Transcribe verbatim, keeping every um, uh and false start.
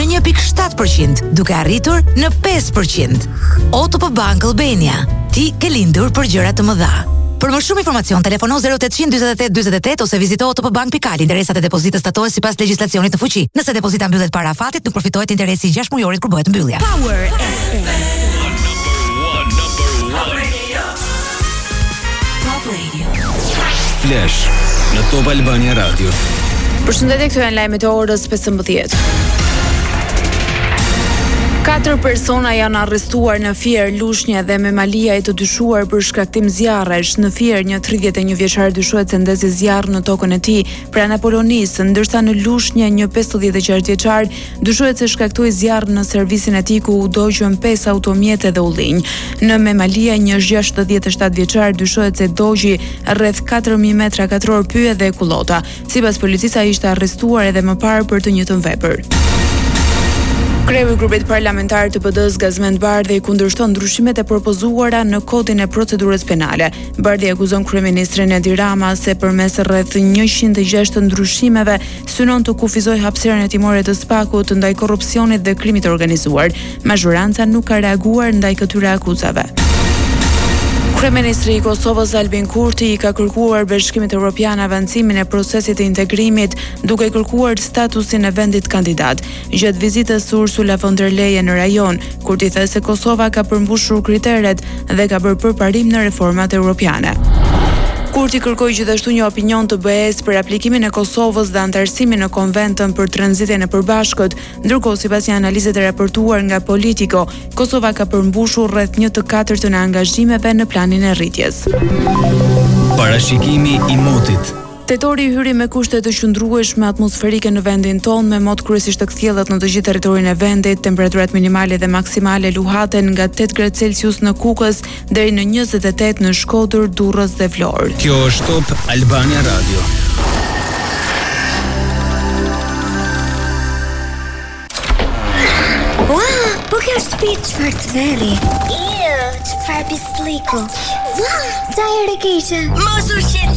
në një pikë shtatë përqind, duke arritur në pesë përqind. O T P Bank Albania. Ti ke lindur për gjëra të mëdha. Për më shumë informacion, telefono zero opt dyzet e tetë dyzet e tetë ose vizito otpbank pikë al. Interesat e depozitës statohen sipas legjislacionit në fuqi. Nëse depozita mbyllet para afatit, nuk përfitohet interesi i gjashtë mujorit kur bëhet mbyllja. Power F M. Top Radio. Flash në Top Albania Radio. Përshëndetje, këto janë lajmet e orës pesëmbëdhjetë. Katër persona janë arrestuar në Fier, Lushnjë dhe Memalia e të dyshuar për shkaktim zjarresh. Në Fier, një tridhjetë e një vjeçar dyshohet se ndezi zjarr në tokën e tij pranë Apolonisë, ndërsa në Lushnjë një pesëdhjetë e gjashtë vjeçar dyshohet se shkaktoi zjarr në servisin e tij ku u dogjën pesë automjete dhe ullinj. Në Memalia, një gjashtëdhjetë e shtatë vjeçar dyshohet se dogji rreth katër mijë metra katror pyje dhe kullota. Sipas policisë, ai ishte arrestuar edhe më parë për të njëjtën vepër. Kreu i grupit parlamentar të P D-s Gazmend Bardhi kundërshton ndryshimet e propozuara në kodin e procedurës penale. Bardhi akuzon kryeministrin Edi Rama se përmes rreth njëqind e gjashtë ndryshimeve synon të kufizojë hapësirën hetimore të SPAK-ut ndaj korrupsionit dhe krimit të organizuar. Mazhoranca nuk ka reaguar ndaj këtyre akuzave. Kryeministri i Kosovës Albin Kurti i ka kërkuar Bashkimit Evropian avancimin e procesit të integrimit, duke kërkuar statusin e vendit kandidat. Gjatë vizitës së Ursula von der Leyen në rajon, Kurti tha se Kosova ka përmbushur kriteret dhe ka bërë përparim në reformat evropiane. Kurti kërkoi gjithashtu një opinion të B E-s për aplikimin e Kosovës dhe antarësimin në konventën për tranzitin e përbashkët, ndërkohë sipas një analize të raportuar nga Politico, Kosova ka përmbushur rreth një të katërtën e angazhimeve në planin e rritjes. Parashikimi i motit. Tetori hyri me kushte të qëndrueshme atmosferike në vendin tonë, me mot kryesisht të kthjellët në të gjithë territorin e vendit, temperaturat minimale dhe maksimale luhaten nga tetë gradë Celsius në Kukës deri në njëzet e tetë në Shkodër, Durrës dhe Vlorë. Kjo është Top Albania Radio. Wow, po kjo është shtëpi çfarë të veri. Ew, çfarë pisliku. Wow, çaj rekeqe. Mos u shqet.